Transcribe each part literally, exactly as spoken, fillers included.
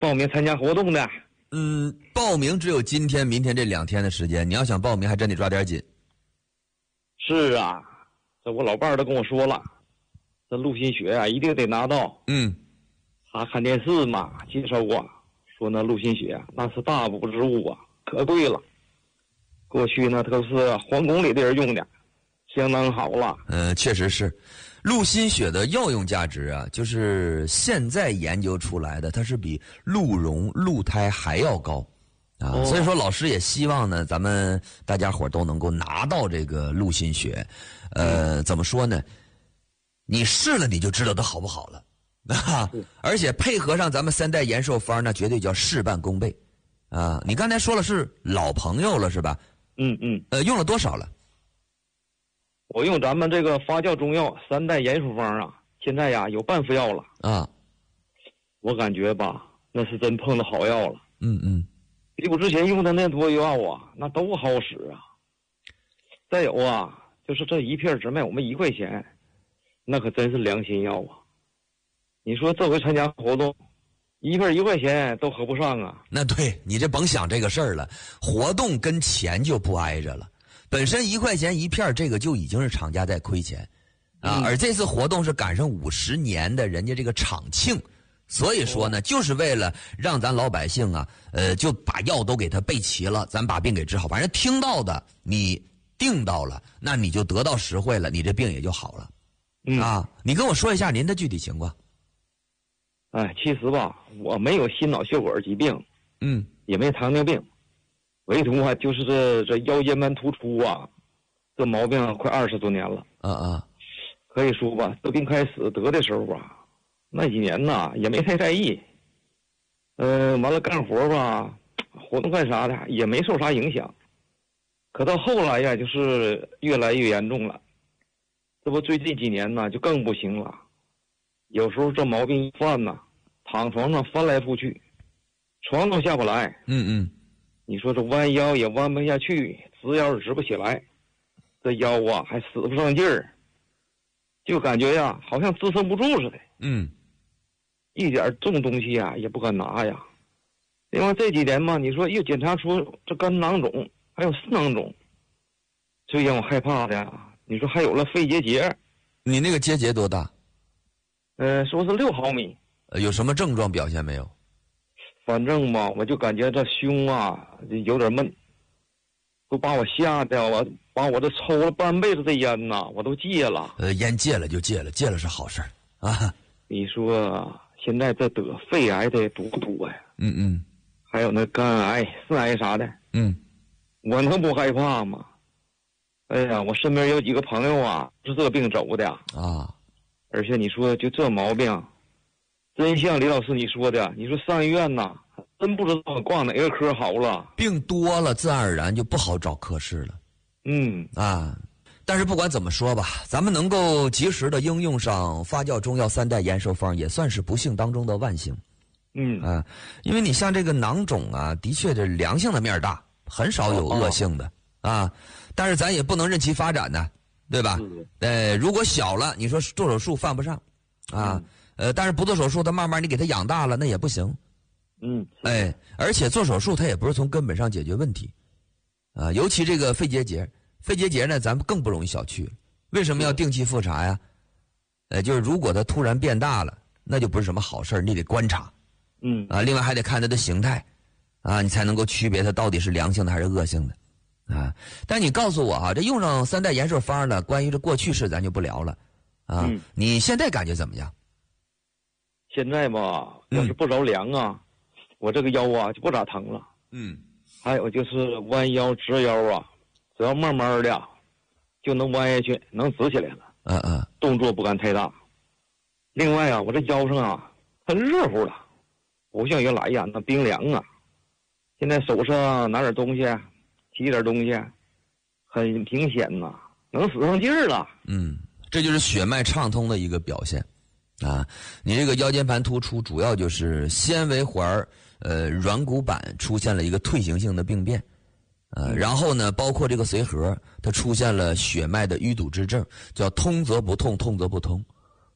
报名参加活动的。 嗯，报名只有今天、明天这两天的时间，你要想报名，还真得抓点紧。 是啊，这我老伴儿都跟我说了，这陆新雪啊，一定得拿到。 嗯， 他看电视嘛，介绍过，说那陆新雪那是大补之物啊，可贵了。过去呢，都是皇宫里的人用的，相当好了。 呃，确实是，陆心血的药用价值啊，就是现在研究出来的，它是比鹿茸、鹿胎还要高。啊， 哦、 所以说老师也希望呢，咱们大家伙都能够拿到这个陆心血。呃，怎么说呢？你试了你就知道它好不好了。啊，而且配合上咱们三代延寿方，那绝对叫事半功倍。啊，你刚才说了是老朋友了是吧？ 嗯嗯。 呃，用了多少了？ 我用咱们这个发酵中药三代延寿方啊，现在呀有半副药了。 啊， 我感觉吧，那是真碰到好药了。 嗯嗯。 比我之前用的那多药啊，那都好使啊。再有啊，就是这一片只卖我们一块钱，那可真是良心药啊。你说这回参加活动，一片一块钱都合不上啊。 那对，你这甭想这个事儿了，活动跟钱就不挨着了。本身一块钱一片，这个就已经是厂家在亏钱啊。 嗯、 而这次活动是赶上五十年的人家这个厂庆。所以说呢， 哦、 就是为了让咱老百姓啊，呃，就把药都给他备齐了，咱把病给治好。反正听到的你定到了，那你就得到实惠了，你这病也就好了。 嗯啊，你跟我说一下您的具体情况。 哎，其实吧，我没有心脑血管疾病， 嗯， 也没糖尿病，唯独啊就是这这腰间盘突出啊，这毛病啊快二十多年了。 啊啊， 可以说吧，这病开始得的时候啊。那几年呐，也没太在意，嗯、呃，完了干活吧，活动干啥的也没受啥影响。可到后来呀，就是越来越严重了。这不最近几年呢，就更不行了。有时候这毛病一犯呐，躺床上翻来覆去，床都下不来。 嗯嗯， 你说这弯腰也弯不下去，直腰也直不起来，这腰啊还使不上劲儿，就感觉呀好像支撑不住似的。 嗯。 一点重东西啊也不敢拿呀。另外这几年嘛，你说又检查出这肝囊肿还有肾囊肿，最让我害怕的呀，你说还有了肺结节。 你那个结节多大？ 呃，说是六毫米。 呃，有什么症状表现没有？ 反正吧，我就感觉这胸啊有点闷，都把我吓得我把我这抽了半辈子的烟呐，我都戒了。 呃，烟戒了就戒了，戒了是好事啊。 你说现在这得肺癌的多不多呀？ 嗯嗯， 还有那肝癌、肾癌啥的。 嗯， 我能不害怕吗？哎呀，我身边有几个朋友啊，是这病走的啊。 而且你说就这毛病，真像李老师你说的，你说上医院呐，真不知道挂哪个科好了。 病多了，自然而然就不好找科室了。 嗯啊。但是不管怎么说吧，咱们能够及时的应用上发酵中药三代延寿方，也算是不幸当中的万幸。 嗯啊，因为你像这个囊肿啊，的确这良性的面大，很少有恶性的、哦、啊。但是咱也不能任其发展呢，对吧？呃，如果小了，你说做手术犯不上啊、嗯，呃，但是不做手术，它慢慢你给它养大了，那也不行。 嗯， 哎，而且做手术它也不是从根本上解决问题啊，尤其这个肺结节。肺结节呢，咱们更不容易小觑。为什么要定期复查呀？呃，就是如果它突然变大了，那就不是什么好事，你得观察。 嗯啊，另外还得看它的形态，啊，你才能够区别它到底是良性的还是恶性的，啊。但你告诉我啊，这用上三代延寿方呢，关于这过去式咱就不聊了，啊， 嗯、 你现在感觉怎么样？ 现在吧，要是不着凉啊，嗯、我这个腰啊就不咋疼了。 嗯。 还有就是弯腰直腰啊。只要慢慢的就能弯下去，能直起来了。 嗯嗯， 动作不敢太大。另外啊，我这腰上啊，它热乎了，不像原来呀那冰凉啊。现在手上拿点东西，提点东西，很明显呐，能使上劲儿了。 嗯，这就是血脉畅通的一个表现啊。你这个腰间盘突出，主要就是纤维环呃软骨板出现了一个退行性的病变。呃，然后呢，包括这个髓核，它出现了血脉的淤堵之症，叫通则不痛，痛则不通，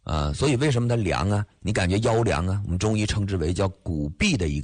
啊，所以为什么它凉啊？你感觉腰凉啊？我们中医称之为叫骨痹的一个。